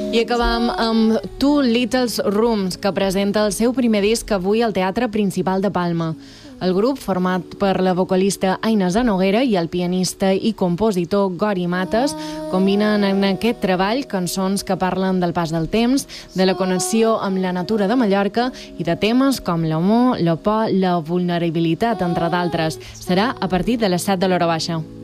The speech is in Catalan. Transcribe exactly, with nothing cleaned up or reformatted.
I acabam amb Two Little Rooms, que presenta el seu primer disc avui al Teatre Principal de Palma. El grup, format per la vocalista Aina Zanoguera i el pianista i compositor Gori Mates, combinen en aquest treball cançons que parlen del pas del temps, de la connexió amb la natura de Mallorca i de temes com l'amor, la por, la vulnerabilitat, entre d'altres. Serà a partir de les set de l'hora baixa.